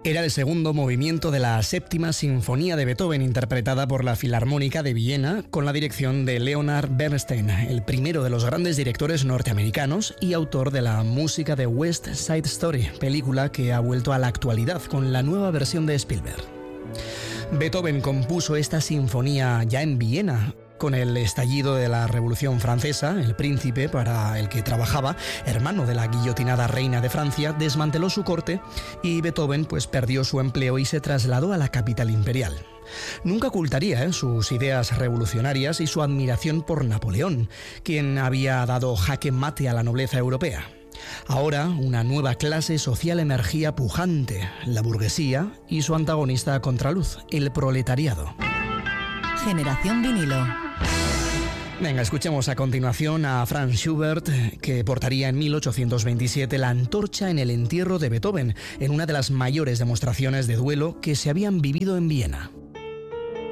Era el segundo movimiento de la séptima sinfonía de Beethoven, interpretada por la Filarmónica de Viena con la dirección de Leonard Bernstein, el primero de los grandes directores norteamericanos y autor de la música de West Side Story, película que ha vuelto a la actualidad con la nueva versión de Spielberg. Beethoven compuso esta sinfonía ya en Viena. Con el estallido de la Revolución Francesa, el príncipe para el que trabajaba, hermano de la guillotinada reina de Francia, desmanteló su corte y Beethoven perdió su empleo y se trasladó a la capital imperial. Nunca ocultaría sus ideas revolucionarias y su admiración por Napoleón, quien había dado jaque mate a la nobleza europea. Ahora, una nueva clase social emergía pujante, la burguesía y su antagonista a contraluz, el proletariado. Generación vinilo. Venga, escuchemos a continuación a Franz Schubert, que portaría en 1827 la antorcha en el entierro de Beethoven, en una de las mayores demostraciones de duelo que se habían vivido en Viena.